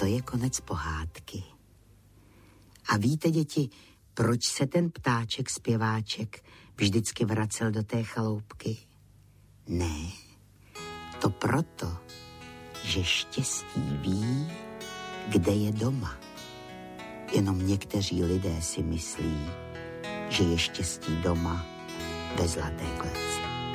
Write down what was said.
to je konec pohádky. A víte, děti, proč se ten ptáček zpěváček vždycky vracel do té chaloupky? Ne, to proto, že štěstí ví, kde je doma. Jenom někteří lidé si myslí, že je štěstí doma ve zlaté kleci.